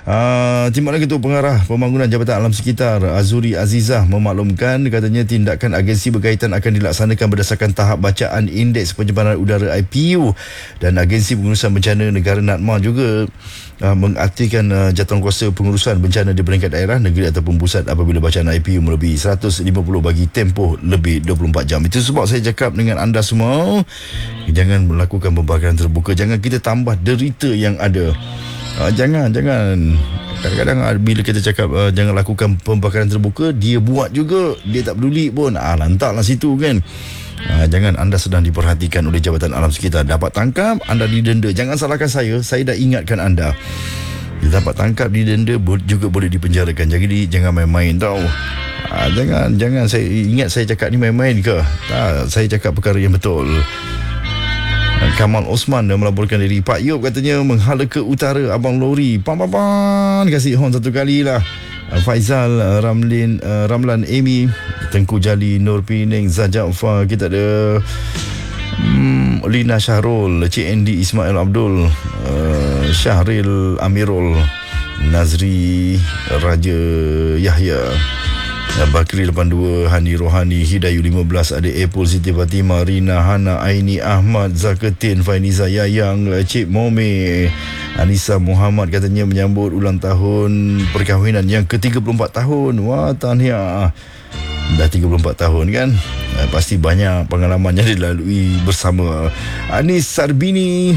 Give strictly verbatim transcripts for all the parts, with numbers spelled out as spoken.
Uh, Timbalan Ketua Pengarah Pembangunan Jabatan Alam Sekitar Azuri Azizah memaklumkan, katanya tindakan agensi berkaitan akan dilaksanakan berdasarkan tahap bacaan Indeks Pencemaran Udara I P U, dan Agensi Pengurusan Bencana Negara NADMA juga uh, mengaktifkan uh, jawatankuasa pengurusan bencana di peringkat daerah, negeri ataupun pusat apabila bacaan I P U melebihi seratus lima puluh bagi tempoh lebih dua puluh empat jam. Itu sebab saya cakap dengan anda semua, jangan melakukan pembakaran terbuka, jangan kita tambah derita yang ada. Uh, jangan, jangan. Kadang-kadang uh, bila kita cakap uh, jangan lakukan pembakaran terbuka, dia buat juga, dia tak peduli pun. Ah, lantaklah situ kan. Uh, jangan, anda sedang diperhatikan oleh Jabatan Alam Sekitar. Dapat tangkap, anda didenda. Jangan salahkan saya, saya dah ingatkan anda. Dia dapat tangkap, didenda, juga boleh dipenjarakan. Jadi jangan main-main tau. Uh, jangan, jangan. Saya ingat saya cakap ni main-main ke? Tak, saya cakap perkara yang betul. Kamal Osman dah melaporkan diri. Pak Yop katanya menghala ke utara abang lori. Pam pam pam, kasih horn satu kali lah. Faizal, Ramlin, uh, Ramlan Amy, Tengku Jali, Nur Pining, Zajafar, kita ada um, Lina Syahrul, Cik Andy Ismail Abdul, uh, Syahril Amirul, Nazri Raja Yahya, Bakri lapan puluh dua, Hani Rohani, Hidayu lima belas, ada Apple, Siti Fatimah, Rina, Hana, Aini, Ahmad, Zakatin, Fainiza Yayang, Cik Momi, Anissa Muhammad katanya menyambut ulang tahun perkahwinan yang ke tiga puluh empat tahun. Wah, tahniah. Dah tiga puluh empat tahun kan. Pasti banyak pengalaman yang dilalui bersama. Anis Sarbini,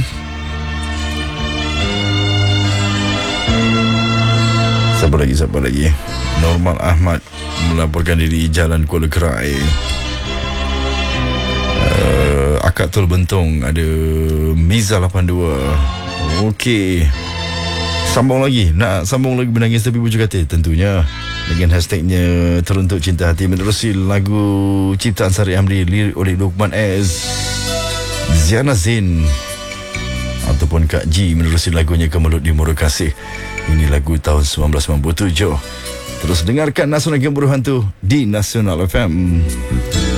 siapa lagi, siapa lagi? Normal Ahmad melaporkan diri Jalan Kuala Kerai. uh, Akak Tol Bentong, ada Miza lapan puluh dua. Okey, sambung lagi. Nak sambung lagi Menangis Tepi Bujur Katil tentunya dengan hashtagnya Teruntuk Cinta Hati, menerusi lagu ciptaan Sari Amri, lirik oleh Luqman S, Ziana Zain ataupun Kak G, menerusi lagunya Kemelut di Murah Kasih. Ini lagu tahun seribu sembilan ratus sembilan puluh tujuh. Terus dengarkan Nasional Game Buruh Hantu di Nasional F M.